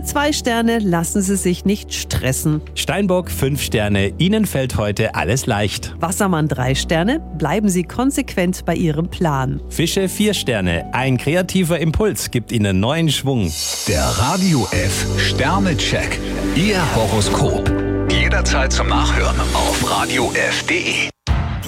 Widder 2 Sterne, lassen Sie sich nicht stressen. Steinbock 5 Sterne, Ihnen fällt heute alles leicht. Wassermann 3 Sterne, bleiben Sie konsequent bei Ihrem Plan. Fische 4 Sterne, ein kreativer Impuls gibt Ihnen neuen Schwung. Der Radio F Sternecheck. Ihr Horoskop. Jederzeit zum Nachhören auf radiof.de.